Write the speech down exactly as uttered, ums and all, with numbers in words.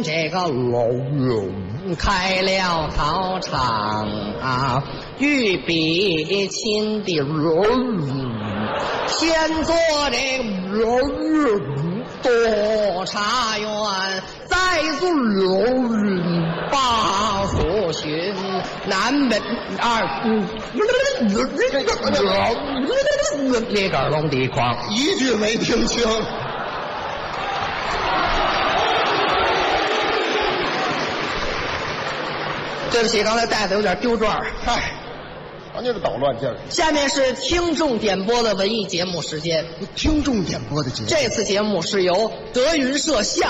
这个龙开了考场啊，御笔亲的龙，先做这个龙督察员，再做龙八府巡，南北二里个龙的框， 一句没听清。 对不起，刚才带的有点丢状。 嗨，咱就是捣乱劲儿。 下面是听众点播的文艺节目时间。 听众点播的节目， 这次节目是由德云社相